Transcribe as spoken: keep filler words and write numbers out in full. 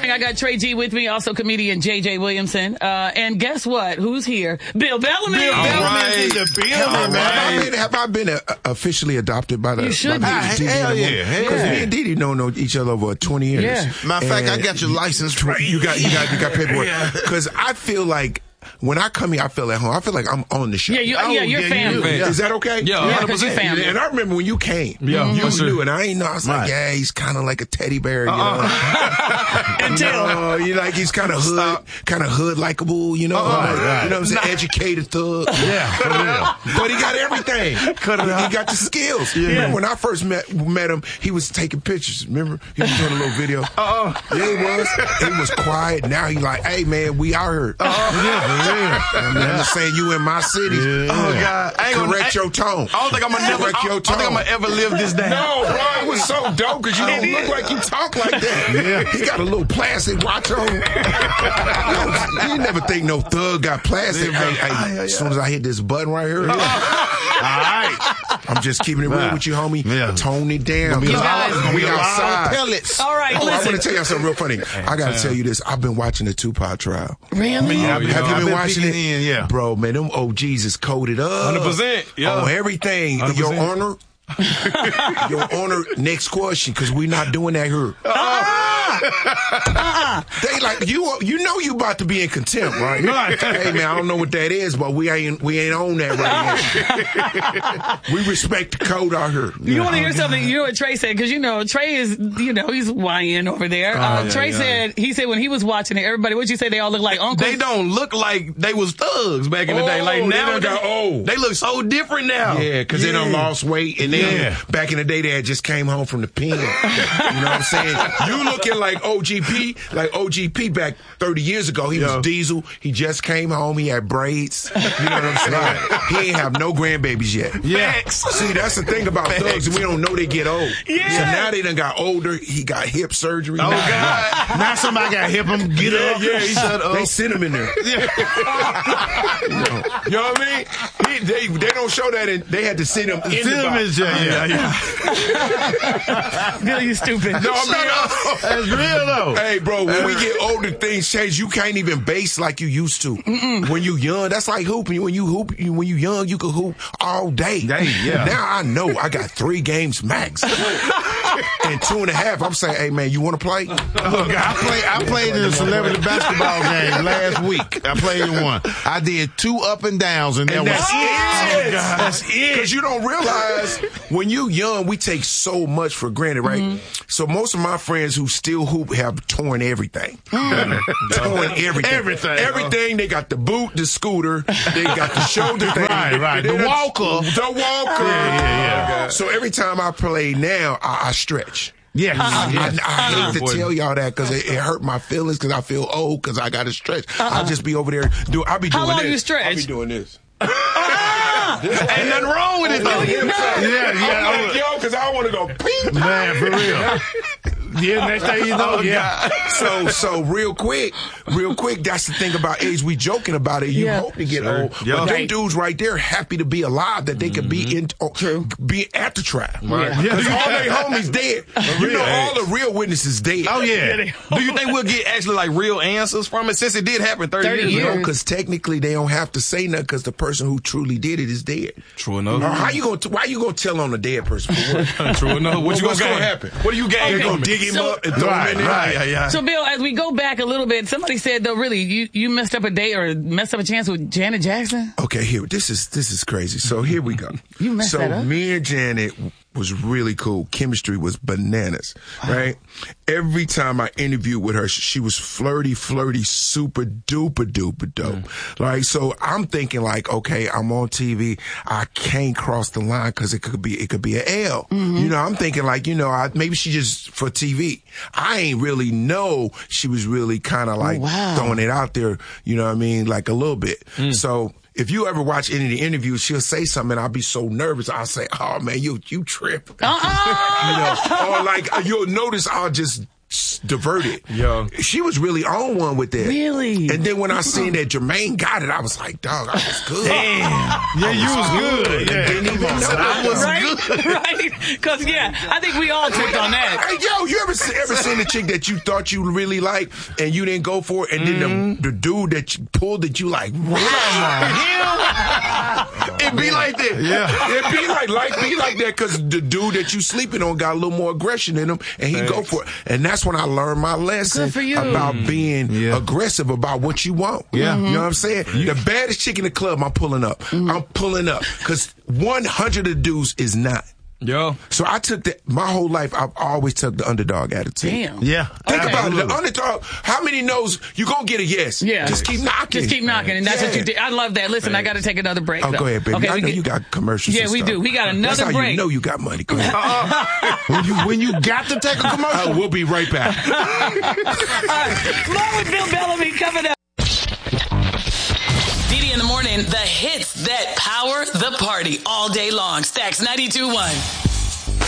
morning. I got Trey G with me, also comedian J J Williamson. Uh, and guess what? Who's here? Bill Bellamy. Bill Bellamy's right. in the building, Have, man. I been, have I been uh, officially adopted by the? You should by be. the Hell yeah, hell Because yeah. me and Didi don't know each other over twenty years. Yeah. Matter of fact, I And got your license right. You got, you got, you got paperwork. Yeah. Because I feel like. When I come here, I feel at home. I feel like I'm on the show. Yeah, you, Oh, yeah, you're yeah, family. you- Is that okay? Yeah, Yeah, 'cause you family. And I remember when you came. Yeah, you for sure. knew, and I ain't know. I was Right. like, yeah, he's kind of like a teddy bear, you know. Until. No, you like he's kind of hood, kind of hood likable, you know. Oh, like, right. You know what I'm saying? Educated thug. Yeah, for real. But he got everything. Cut it he, out. he got the skills. Remember when I first met met him, he was taking pictures. Remember? He was doing a little video. Uh-oh. Yeah, he was. He was quiet. Now he like, hey, man, we out here. Uh-oh. Yeah, for real. I'm not saying you in my city. Yeah. Oh, God. I ain't gonna, Correct I, your tone. I don't think I'm gonna never, Correct I, your I don't think I'm tone. gonna ever live this down. No, bro, it was so dope because you don't look like you talk like that. Yeah. He got a little plastic watch on. You, you never think no thug got plastic. Hey, hey, as soon as I hit this button right here, All right. I'm just keeping it real Wow. with you, homie. Yeah. Tone it down. You guys- Gonna we be a lot of outside. pellets. All right, Oh, I want listen. to tell you something real funny. I got to tell you this. I've been watching the Tupac trial. Really? Yeah, Have you I've been been watching it? peeking in, yeah. Bro, man, them O Gs is coded up. one hundred percent. Yeah. On everything. one hundred Your percent. Honor. Your Honor, next question, because we not doing that here. They like, you You know you about to be in contempt, right? Right. Hey, man, I don't know what that is, but we ain't we ain't on that right now. We respect the code out here. You want to hear something? You know what Trey said? Because, you know, Trey is, you know, he's Y N over there. Uh, yeah, Trey yeah. said, he said when he was watching it, everybody, what'd you say? They all look like uncles? They don't look like they was thugs back in the day. Oh, Like they now, done got old. they look so different now. Yeah, because they done lost weight, and then Yeah. back in the day they had just came home from the pen. You know what I'm saying? You looking like O G P, like O G P back thirty years ago. He Yeah. was Diesel. He just came home. He had braids. You know what I'm saying? He ain't have no grandbabies yet. Yeah. See, that's the thing about thugs. We don't know they get old. Yeah. So now they done got older. He got hip surgery. Oh, God. Now somebody got to help him get Yeah, up. yeah, he Shut up. They sent him in there. you, know, you know what I mean? He, they they don't show that. In, they had to send him in Sit the him box. in jail. Yeah, yeah. Bill, you stupid. No, I'm being honest. That's real, though. Hey, bro, when we get older, things change. You can't even base like you used to. Mm-mm. When you young, that's like hooping. When you hoop, you- when you young, you can hoop all day. Day, yeah. Now I know I got three games max. And two and a half, I'm saying, hey, man, you want to play? Oh, God. I played, I played in a celebrity basketball game last week. I played in one. I did two up and downs, and, And that that's was it. Oh, God. That's it. Because you don't realize when you young, we take so much for granted, right? Mm-hmm. So most of my friends who still hoop have torn everything. torn everything. Everything. Everything. They got the boot, the scooter. They got the shoulder thing. Right, right. They The got- walker. The walker. Yeah, yeah, yeah. So every time I play now, I, I stretch. Yes. I, yes. I, I hate to Important. tell y'all that because it, it hurt my feelings because I feel old because I got to stretch. I'll just be over there. Do, I'll be doing How long this. you stretch? I'll be doing this. Ain't nothing wrong with it though. You know. Yeah, I'm yeah. like, yo, because I want to go peep. Man, for real. Yeah, next thing you know, Oh, yeah. So, so real quick, real quick, that's the thing about age. We joking about it. You Yeah. hope to get Sure. old. Yeah. But them Right. dudes right there happy to be alive that they could be in, oh, True. be at the trial. Right. Yeah. Because all their homies dead. You know, real. all the real witnesses dead. Oh, yeah. Do you think we'll get actually like real answers from it since it did happen thirty, thirty years years. ago? Because technically they don't have to say nothing because the person who truly did it is dead. True enough. Or how you gonna? T- why you gonna tell on a dead person? For what? True enough. What What- you gonna what's gonna gain? happen? What do you gain? They from gonna it? dig him So- up and throw Right, him in there. right. Yeah, yeah. So, Bill, as we go back a little bit, somebody said, though, really, you, you messed up a date or messed up a chance with Janet Jackson? Okay, here. This is this is crazy. So here we go. You messed so that up. me and Janet was really cool. Chemistry was bananas, right? Every time I interviewed with her, she was flirty, flirty, super duper duper dope. Mm. Like, so I'm thinking like, okay, I'm on T V. I can't cross the line because it could be it could be an L. Mm-hmm. You know, I'm thinking like, you know, I, maybe she just for T V. I ain't really know she was really kind of like wow. throwing it out there. You know what I mean? Like a little bit. Mm. So. If you ever watch any of the interviews, she'll say something and I'll be so nervous. I'll say, oh man, you, you trip. Uh-uh. You know, or like, you'll notice I'll just diverted. Yeah. She was really on one with that. Really? And then when I seen that Jermaine got it, I was like, dog, I was good. Damn. Yeah, you was good. Yeah. Didn't even know I was Right? Right? Because, yeah, I think we all tripped on that. Hey, yo, you ever ever seen a chick that you thought you really liked and you didn't go for it, and then Mm-hmm. the, the dude that you pulled that you like, wow, it be like that. Yeah. It be like, like be like that because the dude that you sleeping on got a little more aggression in him, and he go for it. And that's when I learned my lesson Good for you. about being Yeah. aggressive about what you want. Yeah. You know what I'm saying? The baddest chick in the club, I'm pulling up. I'm pulling up because one hundred of the dudes is not. Yo. So I took that my whole life. I've always took the underdog attitude. Damn. Yeah. Think Okay. about it. The underdog. How many knows you gonna get a yes? Yeah. Just keep knocking. Just keep knocking, and that's Yeah. what you did. I love that. Listen, I got to take another break. Oh, though. go ahead, baby. Okay, I we know get- you got commercials. Yeah, and we stuff. do. We got another That's how break. you know you got money. Go ahead. When you when you got to take a commercial. Uh, we'll be right back. All right. More with Bill Bellamy coming up. Didi in the morning, the hits that power the party all day long. Stacks ninety-two point one.